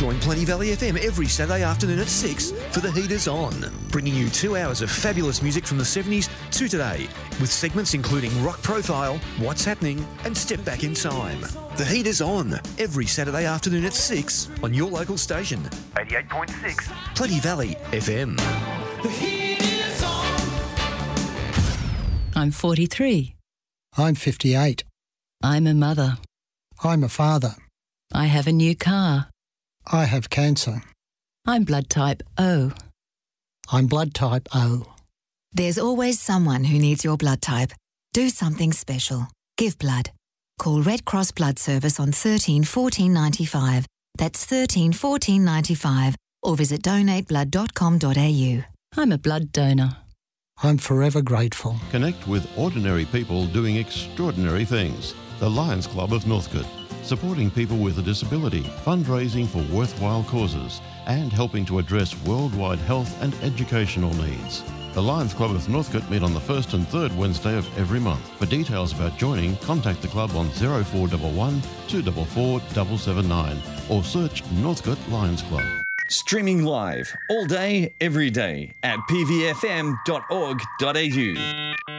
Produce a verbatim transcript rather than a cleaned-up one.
Join Plenty Valley F M every Saturday afternoon at six for The Heaters On, bringing you two hours of fabulous music from the seventies to today, with segments including Rock Profile, What's Happening and Step Back in Time. The Heaters On, every Saturday afternoon at six on your local station. eighty-eight point six Plenty Valley F M. The Heaters On. I'm forty-three. I'm fifty-eight. I'm a mother. I'm a father. I have a new car. I have cancer. I'm blood type O. I'm blood type O. There's always someone who needs your blood type. Do something special. Give blood. Call Red Cross Blood Service on thirteen fourteen ninety-five. That's thirteen fourteen ninety-five, or visit donate blood dot com dot a u. I'm a blood donor. I'm forever grateful. Connect with ordinary people doing extraordinary things. The Lions Club of Northcote, supporting people with a disability, fundraising for worthwhile causes, and helping to address worldwide health and educational needs. The Lions Club of Northcote meet on the first and third Wednesday of every month. For details about joining, contact the club on oh four one one, two four four, seven seven nine or search Northcote Lions Club. Streaming live all day, every day at p v f m dot org dot a u.